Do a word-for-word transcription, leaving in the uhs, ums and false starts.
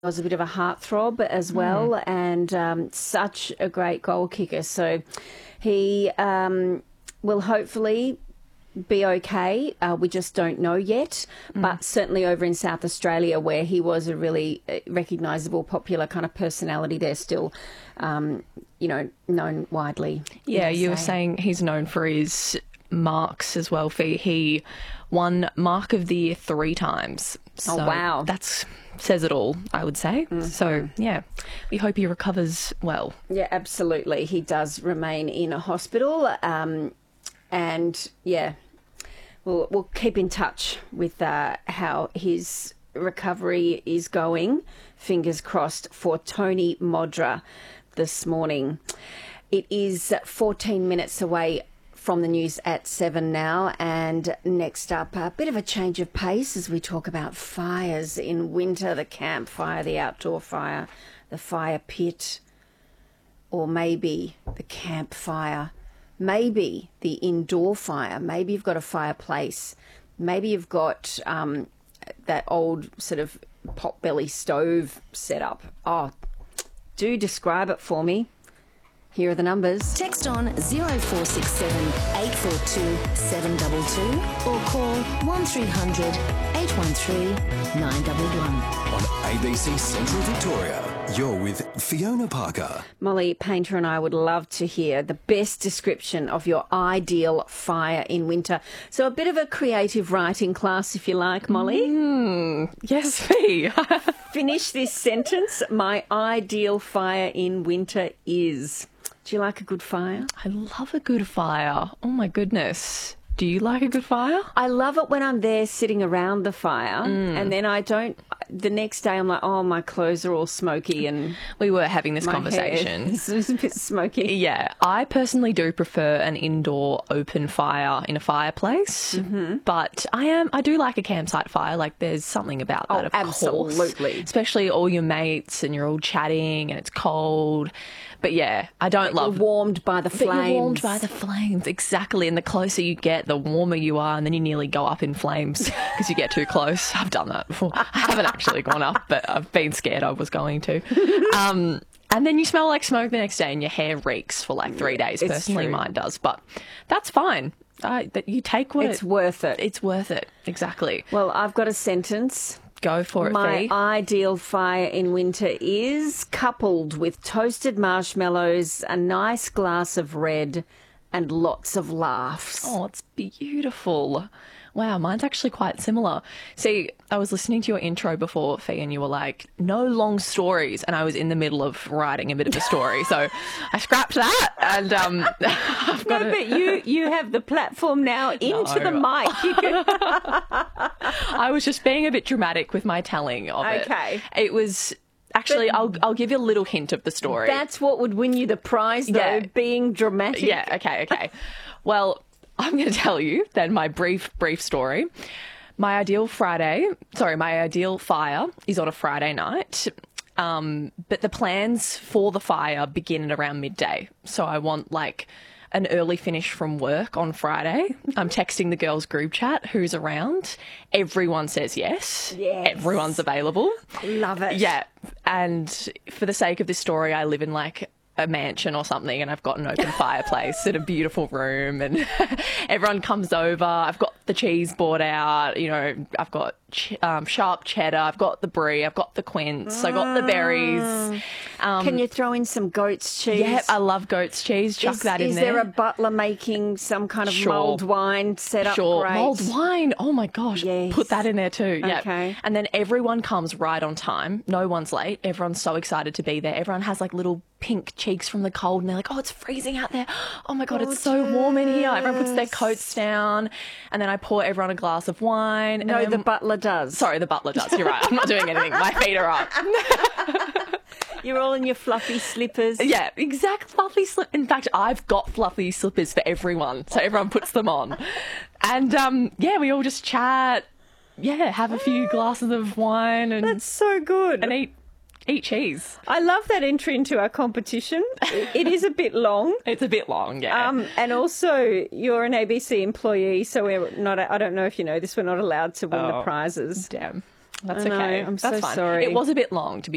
was a bit of a heartthrob as well, mm. and um, such a great goal kicker. So he um, will hopefully be okay. Uh, we just don't know yet, mm. but certainly over in South Australia, where he was a really recognisable, popular kind of personality, they're still, um, you know, known widely. Yeah, you were saying he's known for his marks as well. For he won Mark of the Year three times. So oh wow, that's says it all, I would say. Mm-hmm. So yeah, we hope he recovers well. Yeah, absolutely. He does remain in a hospital, um, and yeah, we'll we'll keep in touch with uh, how his recovery is going. Fingers crossed for Tony Modra this morning. It is fourteen minutes away from the news at seven now, and next up, a bit of a change of pace as we talk about fires in winter, the campfire, the outdoor fire, the fire pit, or maybe the campfire, maybe the indoor fire, maybe you've got a fireplace, maybe you've got um, that old sort of potbelly stove set up. Oh, do describe it for me. Here are the numbers. Text on zero four six seven, eight four two, seven two two or call one three hundred, eight one three, nine one one. On A B C Central Victoria, you're with Fiona Parker. Molly Painter and I would love to hear the best description of your ideal fire in winter. So a bit of a creative writing class, if you like, Molly. Mm, yes, me. Finish this sentence. My ideal fire in winter is... Do you like a good fire? I love a good fire. Oh, my goodness. Do you like a good fire? I love it when I'm there sitting around the fire, mm. and then I don't... The next day I'm like, oh, my clothes are all smoky, and... We were having this conversation. It's a bit smoky. Yeah. I personally do prefer an indoor open fire in a fireplace, mm-hmm. but I am I do like a campsite fire. Like, there's something about that, oh, of absolutely. course. Absolutely. Especially all your mates and you're all chatting and it's cold. But yeah, I don't but love... You're warmed by the flames. But you're warmed by the flames, exactly. And the closer you get, the warmer you are, and then you nearly go up in flames because you get too close. I've done that before. I haven't actually gone up, but I've been scared I was going to. Um, and then you smell like smoke the next day and your hair reeks for like three days. It's Personally, true. Mine does. But that's fine. I, that you take what... It's it, worth it. It's worth it, exactly. Well, I've got a sentence... Go for it, My Fee. ideal fire in winter is coupled with toasted marshmallows, a nice glass of red, and lots of laughs. Oh, it's beautiful. Wow, mine's actually quite similar. See, I was listening to your intro before, Fee, and you were like, no long stories. And I was in the middle of writing a bit of a story. So I scrapped that. And um, I've got No, a... but you, you have the platform now into No. the mic. I was just being a bit dramatic with my telling of it. Okay. It was... Actually, But I'll I'll give you a little hint of the story. That's what would win you the prize, though, Yeah. being dramatic. Yeah, okay, okay. Well... I'm going to tell you then my brief, brief story. My ideal Friday, sorry, my ideal fire is on a Friday night, um, but the plans for the fire begin at around midday. So I want like an early finish from work on Friday. I'm texting the girls' group chat who's around. Everyone says yes. Yes. Everyone's available. Love it. Yeah. And for the sake of this story, I live in like a mansion or something, and I've got an open fireplace and a beautiful room, and everyone comes over. I've got the cheese bought out, you know, I've got ch- um, sharp cheddar, I've got the brie, I've got the quince, I've got the berries. Um, Can you throw in some goat's cheese? Yeah, I love goat's cheese. Chuck is, that in is there. Is there a butler making some kind of Sure. mulled wine set up? Sure, Great. mulled wine. Oh my gosh, Yes. put that in there too. Yeah. Okay. And then everyone comes right on time. No one's late. Everyone's so excited to be there. Everyone has like little pink cheeks from the cold, and they're like, "Oh, it's freezing out there. Oh my god, it's so warm in here." Everyone puts their coats down, and then I pour everyone a glass of wine. No, and then, the butler does. Sorry, the butler does. You're right. I'm not doing anything. My feet are up. You're all in your fluffy slippers. Yeah, exact fluffy slip. In fact, I've got fluffy slippers for everyone, so everyone puts them on. And um, yeah, we all just chat. Yeah, have a few glasses of wine and That's so good. and eat eat cheese. I love that entry into our competition. It is a bit long. It's a bit long, yeah. Um, and also, you're an A B C employee, so we're not. I don't know if you know this. We're not allowed to win Oh, the prizes. Damn, that's I know, okay. I'm That's so fine. sorry. It was a bit long, to be